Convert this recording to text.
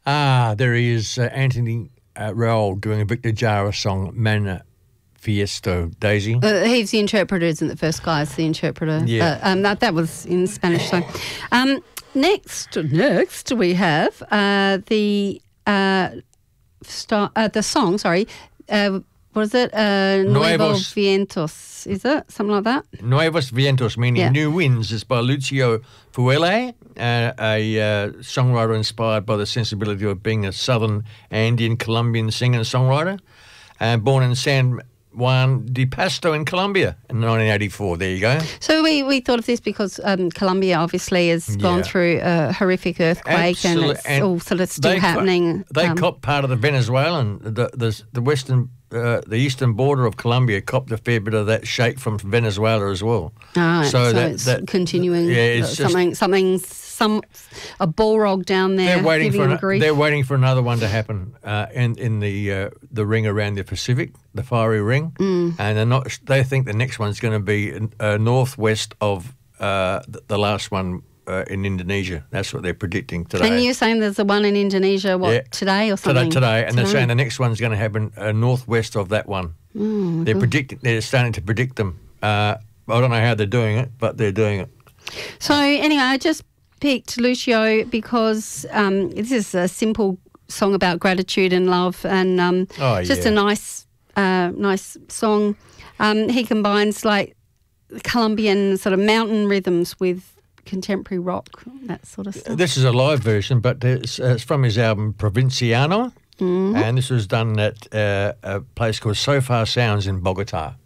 There is Anthony Raoul doing a Victor Jara song, Manifiesto, Daisy. He's the interpreter, isn't the first guy? Is the interpreter. Yeah. That was in Spanish. So, next we have the song. Sorry, what is it? Nuevos Vientos. Is it something like that? Nuevos Vientos, meaning new winds, is by Lucio Fuele, a songwriter inspired by the sensibility of being a southern Andean Colombian singer and songwriter, born in San Juan de Pasto in Colombia in 1984. There you go. So we thought of this because Colombia obviously has gone through a horrific earthquake and it's all sort of still happening. They copped part of the Venezuelan, the western, the eastern border of Colombia copped a fair bit of that shake from Venezuela as well. So it's continuing. Yeah, it's a bullrog down there. They're waiting for another one to happen in the ring around the Pacific, the fiery ring, and they think the next one's going to be northwest of the last one in Indonesia. That's what they're predicting today. And you're saying there's a one in Indonesia, today or something? Today, and they're saying the next one's going to happen northwest of that one. They're starting to predict them. I don't know how they're doing it, but they're doing it. So anyway, I just picked Lucio because this is a simple song about gratitude and love, and just a nice song. He combines like Colombian sort of mountain rhythms with contemporary rock, that sort of stuff. This is a live version, but it's from his album Provinciano, and this was done at a place called So Far Sounds in Bogota.